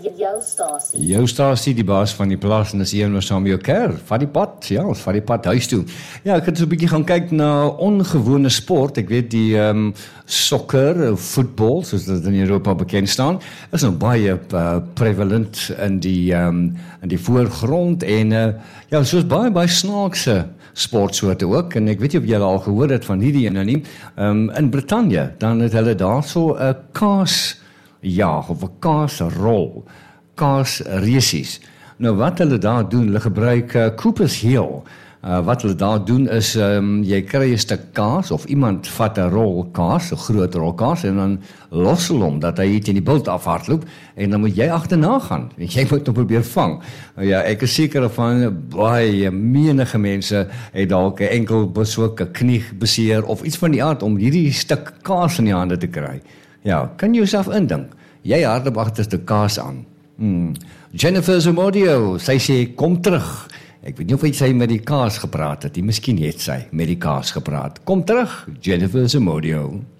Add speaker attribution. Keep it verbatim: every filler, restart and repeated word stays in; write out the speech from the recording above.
Speaker 1: Jou stasie.
Speaker 2: Jou stasie, die baas van die plaas, en is een wat saam met jou ker, vat die pad, ja, ons vat die pad huis toe. Ja, ek het so 'n bietjie gaan kyk na ongewone sport, ek weet die um, sokker, voetbal, soos dit in Europa bekend staan, is nou baie uh, prevalent in die, um, in die voorgrond, en uh, ja, soos baie, baie snaakse sportsoorte ook, en ek weet nie of julle al gehoor het van hierdie ene nie, um, in Brittanje, dan het hulle daar so 'n kaas jaag, of 'n kaasrol, kaasresies. Nou wat hulle daar doen, hulle gebruik uh, Cooper's Hill. Uh, wat hulle daar doen is, um, jy kry 'n stuk kaas, of iemand vat 'n rol kaas, 'n groot rol kaas, en dan los hulle hom, dat hy teen die bult afhardloop, en dan moet jy agterna gaan, en jy moet hom probeer vang. Nou ja, ek is seker van, baie menige mense het dalk 'n enkel besoek, 'n knie beseer, of iets van die aard, om hierdie stuk kaas in die hande te kry. Ja, kan jy jouself indink? Jy hardloop agter 'n kaas aan. Hmm. Jennifer Zamudio, sy sê, kom terug. Ek weet nie of hy sy met die kaas gepraat het, die miskien het sy met die kaas gepraat. Kom terug, Jennifer Zamudio.